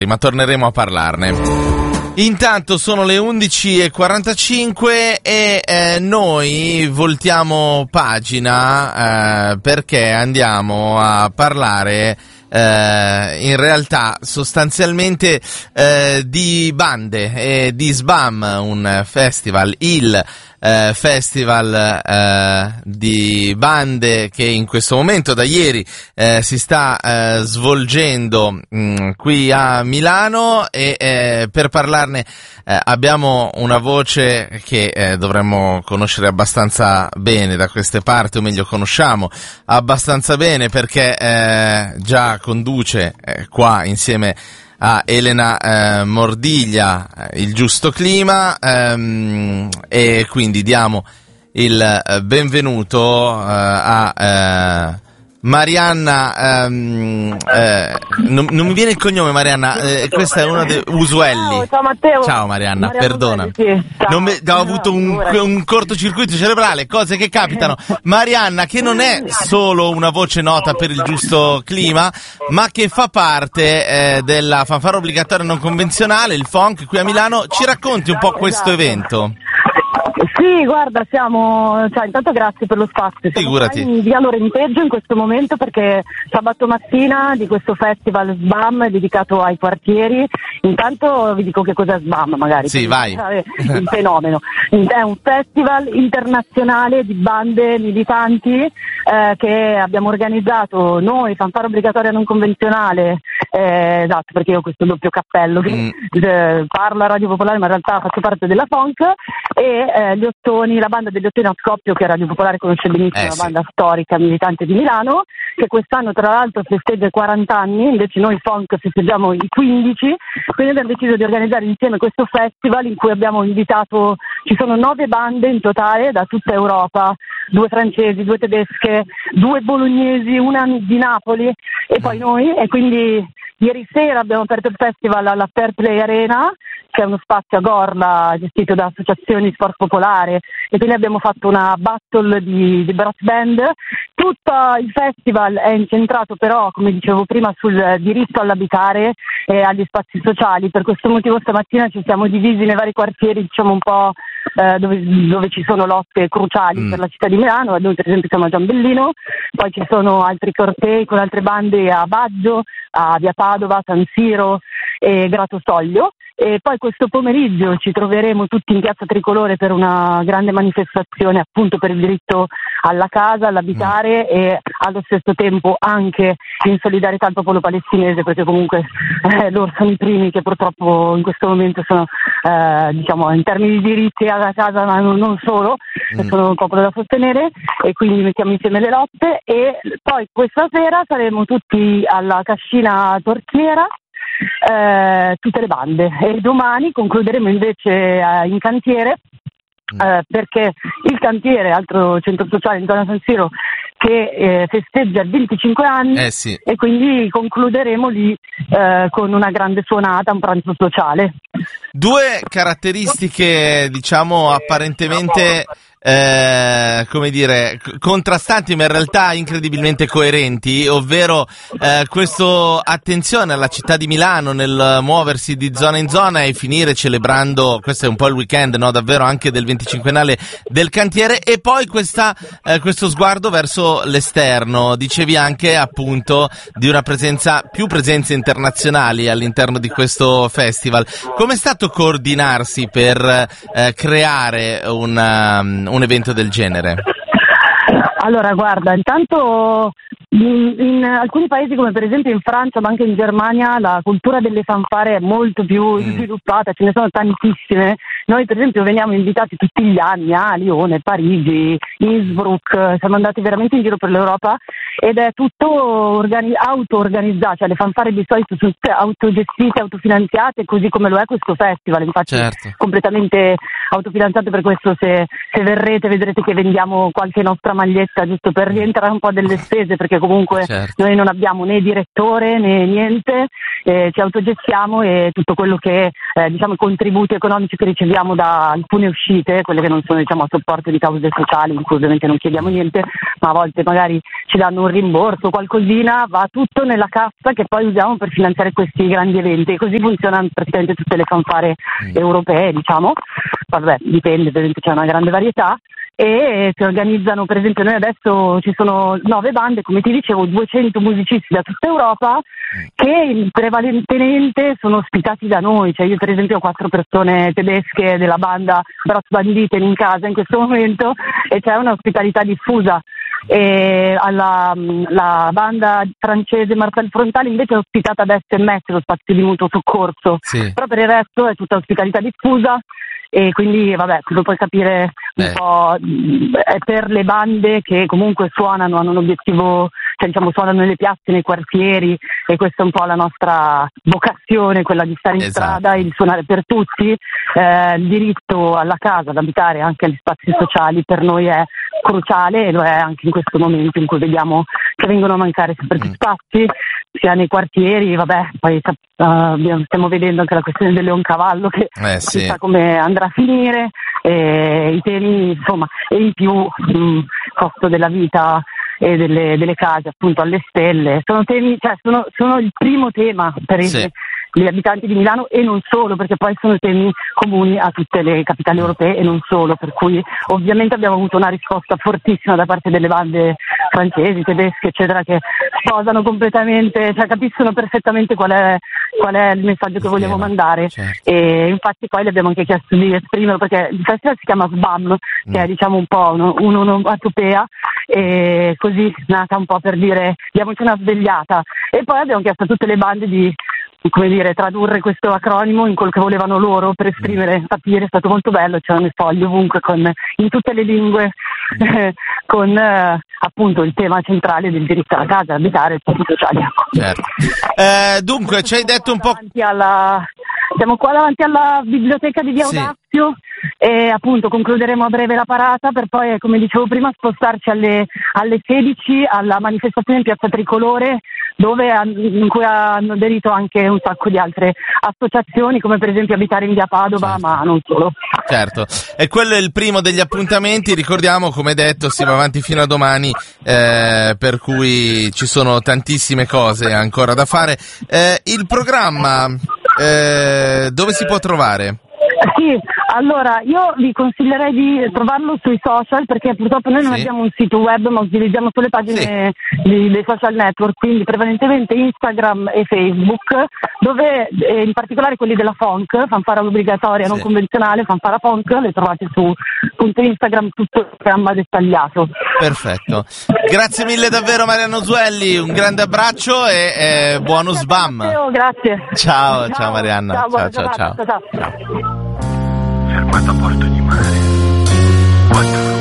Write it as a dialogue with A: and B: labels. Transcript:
A: ma torneremo a parlarne. Intanto sono le 11:45 e noi voltiamo pagina perché andiamo a parlare in realtà sostanzialmente di bande e di SBAM, un festival, il festival di bande che in questo momento da ieri si sta svolgendo qui a Milano e per parlarne abbiamo una voce che dovremmo conoscere abbastanza bene da queste parti, o meglio conosciamo abbastanza bene perché già conduce qua insieme a Elena Mordiglia Il Giusto Clima e quindi diamo il benvenuto a Marianna, non mi viene il cognome Marianna, questa è una dei Usuelli.
B: Ciao Matteo.
A: Ciao Marianna, perdona.
B: Sì,
A: Ho avuto un cortocircuito cerebrale, cose che capitano. Marianna, che non è solo una voce nota per Il Giusto Clima, ma che fa parte della fanfara obbligatoria non convenzionale, il FONC, qui a Milano. Ci racconti un po' questo evento?
B: Sì, guarda, intanto grazie per lo spazio.
A: Figurati.
B: Siamo in via Lorenteggio in questo momento perché sabato mattina di questo festival SBAM dedicato ai quartieri. Intanto vi dico che cos'è SBAM magari.
A: Sì, vai.
B: Il fenomeno. È un festival internazionale di bande militanti che abbiamo organizzato noi, fanfara obbligatoria non convenzionale, esatto, perché io ho questo doppio cappello che parlo a Radio Popolare ma in realtà faccio parte della FONC, e gli Ottoni, la banda degli Ottoni a Scoppio, che Radio Popolare conosce benissimo, una banda storica militante di Milano, che quest'anno tra l'altro festeggia i 40 anni, invece noi FONC festeggiamo i 15, quindi abbiamo deciso di organizzare insieme questo festival in cui abbiamo invitato, ci sono 9 bande in totale da tutta Europa, 2 francesi, 2 tedesche, 2 bolognesi, una di Napoli e poi noi, e quindi ieri sera abbiamo aperto il festival alla Fair Play Arena, che è uno spazio a Gorla gestito da associazioni di sport popolare, e quindi abbiamo fatto una battle di brass band. Tutto il festival è incentrato però, come dicevo prima, sul diritto all'abitare e agli spazi sociali. Per questo motivo stamattina ci siamo divisi nei vari quartieri, diciamo un po' dove ci sono lotte cruciali per la città di Milano. Noi per esempio siamo a Giambellino, poi ci sono altri cortei con altre bande a Baggio, a Via Padova, San Siro e Grato Soglio. E poi questo pomeriggio ci troveremo tutti in Piazza Tricolore per una grande manifestazione appunto per il diritto alla casa, all'abitare e allo stesso tempo anche in solidarietà al popolo palestinese, perché comunque loro sono i primi che purtroppo in questo momento sono diciamo in termini di diritti alla casa, ma non solo, sono un popolo da sostenere, e quindi mettiamo insieme le lotte. E poi questa sera saremo tutti alla Cascina Torchiera, tutte le bande, e domani concluderemo invece in cantiere, perché il cantiere, altro centro sociale in zona San Siro, che festeggia 25 anni, e quindi concluderemo lì con una grande suonata, un pranzo sociale.
A: 2 caratteristiche, diciamo, apparentemente come dire, contrastanti ma in realtà incredibilmente coerenti, ovvero questo attenzione alla città di Milano nel muoversi di zona in zona e finire celebrando, questo è un po' il weekend, no, davvero, anche del 25ennale del cantiere, e poi questo sguardo verso l'esterno. Dicevi anche appunto di una più presenze internazionali all'interno di questo festival. Com'è stato coordinarsi per creare un evento del genere?
B: Allora, guarda, intanto in alcuni paesi come per esempio in Francia ma anche in Germania la cultura delle fanfare è molto più sviluppata, ce ne sono tantissime. Noi per esempio veniamo invitati tutti gli anni a Lione, Parigi, Innsbruck, siamo andati veramente in giro per l'Europa ed è tutto auto-organizzato, cioè le fanfare di solito sono tutte autogestite, autofinanziate, così come lo è questo festival, infatti completamente autofinanziato. Per questo se verrete vedrete che vendiamo qualche nostra maglietta giusto per rientrare un po' delle spese, perché comunque noi non abbiamo né direttore né niente, ci autogestiamo, e tutto quello che diciamo i contributi economici che riceviamo da alcune uscite, quelle che non sono diciamo a supporto di cause sociali, in cui ovviamente non chiediamo niente, ma a volte magari ci danno danno un rimborso, qualcosina, va tutto nella cassa che poi usiamo per finanziare questi grandi eventi, e così funzionano praticamente tutte le fanfare europee, diciamo. Vabbè, dipende, per esempio c'è una grande varietà, e si organizzano, per esempio noi adesso ci sono 9 bande, come ti dicevo, 200 musicisti da tutta Europa che prevalentemente sono ospitati da noi, cioè io per esempio ho 4 persone tedesche della banda Brot Banditen in casa in questo momento, e c'è un'ospitalità diffusa. E la banda francese Martel Frontale invece è ospitata da SMS, lo spazio di mutuo soccorso,
A: Sì.
B: però per il resto è tutta ospitalità diffusa. E quindi vabbè, lo puoi capire un po', è per le bande che comunque suonano, hanno un obiettivo, cioè diciamo suonano nelle piazze, nei quartieri, e questa è un po' la nostra vocazione, quella di stare in strada e di suonare per tutti. Il diritto alla casa, ad abitare anche agli spazi sociali per noi è cruciale, e lo è anche in questo momento in cui vediamo che vengono a mancare sempre più spazi, sia nei quartieri, vabbè, poi stiamo vedendo anche la questione del leoncavallo che chissà come andrà a finire, i temi, insomma, e in più costo della vita e delle case appunto alle stelle, sono temi, cioè sono il primo tema per gli abitanti di Milano, e non solo, perché poi sono temi comuni a tutte le capitali europee e non solo, per cui ovviamente abbiamo avuto una risposta fortissima da parte delle bande francesi, tedesche, eccetera, che sposano completamente, cioè capiscono perfettamente qual è il messaggio che vogliamo mandare, e infatti poi le abbiamo anche chiesto di esprimerlo, perché il festival si chiama SBAM, che è diciamo un po' un'onomatopea, e così nata un po' per dire diamoci una svegliata, e poi abbiamo chiesto a tutte le bande di, come dire, tradurre questo acronimo in quello che volevano loro per esprimere. Infatti ieri è stato molto bello, c'erano i fogli ovunque in tutte le lingue con appunto il tema centrale del diritto alla casa, abitare, il servizio sociale.
A: Certo. Dunque ci hai detto un po'.
B: Siamo qua davanti alla biblioteca di Via Audazio, e appunto concluderemo a breve la parata per poi, come dicevo prima, spostarci alle 16 alla manifestazione in Piazza Tricolore, in cui hanno aderito anche un sacco di altre associazioni, come per esempio Abitare in Via Padova, ma non solo.
A: Certo, e quello è il primo degli appuntamenti, ricordiamo, come detto, si va avanti fino a domani, per cui ci sono tantissime cose ancora da fare. Il programma, dove si può trovare?
B: Sì, allora io vi consiglierei di trovarlo sui social, perché purtroppo noi non abbiamo un sito web, ma utilizziamo solo le pagine dei social network, quindi prevalentemente Instagram e Facebook, dove in particolare quelli della FONC, fanfara obbligatoria non convenzionale, fanfara FONC, le trovate su Instagram, tutto il programma dettagliato.
A: Perfetto, grazie mille davvero Marianna Zuelli, un grande abbraccio e buono SBAM.
B: Grazie.
A: Ciao Marianna.
B: Ciao.
C: Fermato a Porto di Mare, 4